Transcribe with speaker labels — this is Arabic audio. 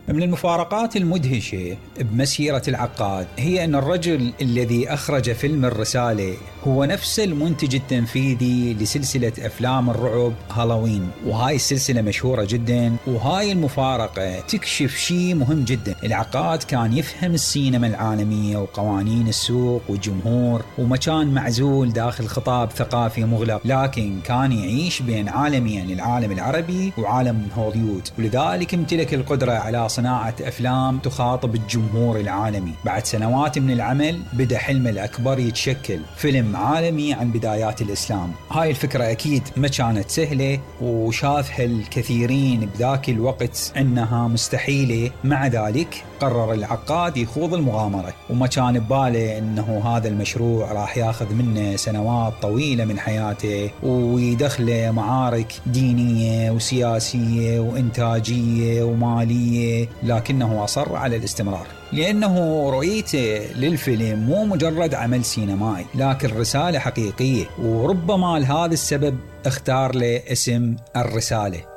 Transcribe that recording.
Speaker 1: من المفارقات المدهشة بمسيرة العقاد هي أن الرجل الذي أخرج فيلم الرسالة هو نفس المنتج التنفيذي لسلسلة أفلام الرعب هالوين، وهاي السلسلة مشهورة جدا. وهاي المفارقة تكشف شيء مهم جدا: العقاد كان يفهم السينما العالمية وقوانين السوق والجمهور، وما كان معزول داخل خطاب ثقافي مغلق، لكن كان يعيش بين عالمين: العالم العربي وعالم هوليوود، ولذلك امتلك القدرة على صناعة أفلام تخاطب الجمهور العالمي. بعد سنوات من العمل بدأ حلمه الأكبر يتشكل: فيلم عالمي عن بدايات الإسلام. هاي الفكرة أكيد ما كانت سهلة، وشافها الكثيرين بذاك الوقت أنها مستحيلة. مع ذلك قرر العقاد يخوض المغامرة، وما كان بباله أنه هذا المشروع راح ياخذ منه سنوات طويلة من حياته ويدخله معارك دينية وسياسية وإنتاجية ومالية، لكنه أصر على الاستمرار، لأنه رؤيته للفيلم مو مجرد عمل سينمائي لكن رسالة حقيقية. وربما لهذا السبب اختار له اسم الرسالة.